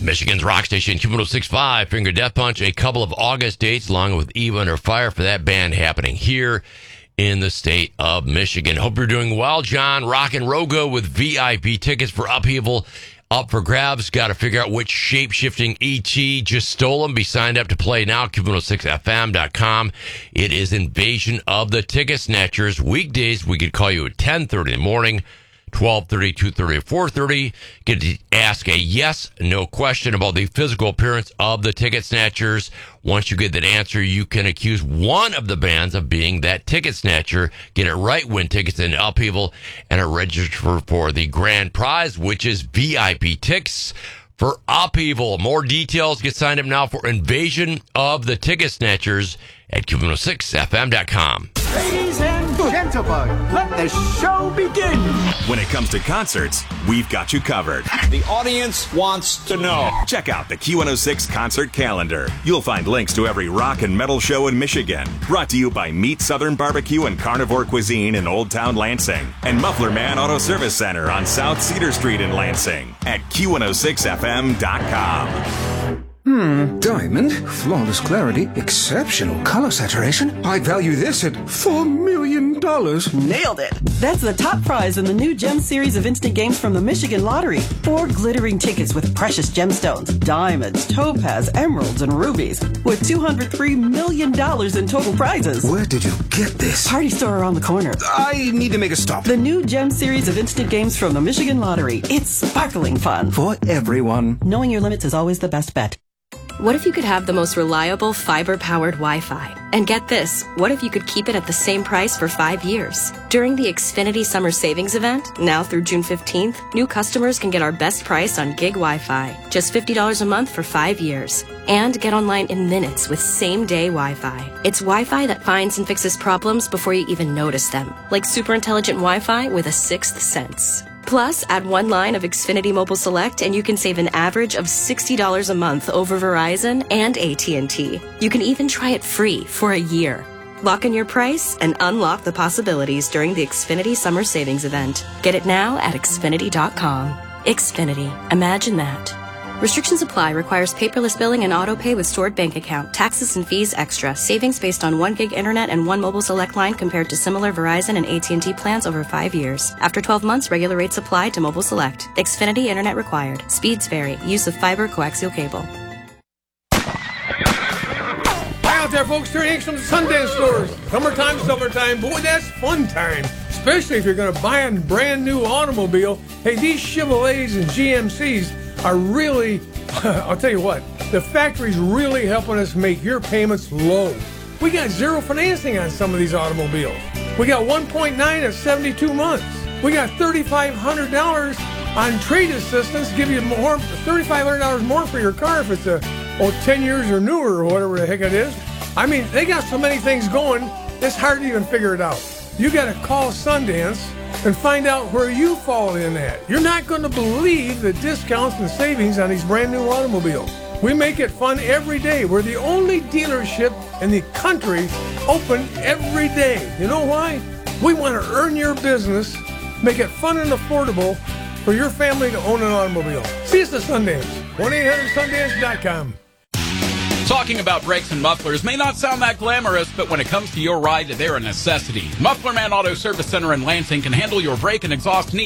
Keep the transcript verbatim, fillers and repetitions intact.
Michigan's rock station, Q one oh six point five, Finger Death Punch, a couple of August dates along with Eve Under Fire for that band happening here in the state of Michigan. Hope you're doing well. John Rock and Rogo with V I P tickets for Upheaval up for grabs. Got to figure out which shape-shifting E T just stole them. Be signed up to play now, Q one oh six F M dot com. It is Invasion of the Ticket Snatchers. Weekdays, we could call you at ten thirty in the morning, twelve thirty, two thirty, or four thirty. Get to ask a yes, no question about the physical appearance of the Ticket Snatchers. Once you get that answer, you can accuse one of the bands of being that Ticket Snatcher. Get it right, win tickets in Upheaval, and are registered for the grand prize, which is V I P tickets for Upheaval. More details, get signed up now for Invasion of the Ticket Snatchers at Q one oh six F M dot com. Ladies and gentlemen, let the show begin. When it comes to concerts, we've got you covered. The audience wants to know. Check out the Q one oh six concert calendar. You'll find links to every rock and metal show in Michigan. Brought to you by Meat Southern Barbecue and Carnivore Cuisine in Old Town Lansing and Muffler Man Auto Service Center on South Cedar Street in Lansing at Q one oh six F M dot com. Hmm, diamond, flawless clarity, exceptional color saturation. I value this at four million dollars. Nailed it! That's the top prize in the new Gem series of instant games from the Michigan Lottery. Four glittering tickets with precious gemstones, diamonds, topaz, emeralds, and rubies, with two hundred three million dollars in total prizes. Where did you get this? Party store around the corner. I need to make a stop. The new Gem series of instant games from the Michigan Lottery. It's sparkling fun. For everyone. Knowing your limits is always the best bet. What if you could have the most reliable fiber-powered Wi-Fi? And get this, what if you could keep it at the same price for five years? During the Xfinity Summer Savings Event, now through June fifteenth, new customers can get our best price on gig Wi-Fi, just fifty dollars a month for five years. And get online in minutes with same-day Wi-Fi. It's Wi-Fi that finds and fixes problems before you even notice them, like super intelligent Wi-Fi with a sixth sense. Plus, add one line of Xfinity Mobile Select and you can save an average of sixty dollars a month over Verizon and A T and T. You can even try it free for a year. Lock in your price and unlock the possibilities during the Xfinity Summer Savings Event. Get it now at Xfinity dot com. Xfinity. Imagine that. Restrictions apply. Requires paperless billing and auto pay with stored bank account. Taxes and fees extra. Savings based on one gig internet and one mobile select line compared to similar Verizon and A T and T plans over five years. After twelve months, regular rates apply to mobile select. Xfinity internet required. Speeds vary. Use of fiber coaxial cable. Hi out there, folks. Terry Hanks from the Sundance Stores. Summertime, summertime. Boy, that's fun time. Especially if you're going to buy a brand new automobile. Hey, these Chevrolets and G M Cs are really, I'll tell you what, the factory's really helping us make your payments low. We got zero financing on some of these automobiles. We got one point nine at seventy-two months. We got three thousand five hundred dollars on trade assistance, give you more, three thousand five hundred dollars more for your car if it's a, oh, ten years or newer or whatever the heck it is. I mean, they got so many things going, it's hard to even figure it out. You got to call Sundance and find out where you fall in at. You're not going to believe the discounts and savings on these brand new automobiles. We make it fun every day. We're the only dealership in the country open every day. You know why? We want to earn your business, make it fun and affordable for your family to own an automobile. See us at Sundance. one eight hundred Sundance dot com. Talking about brakes and mufflers may not sound that glamorous, but when it comes to your ride, they're a necessity. Muffler Man Auto Service Center in Lansing can handle your brake and exhaust needs.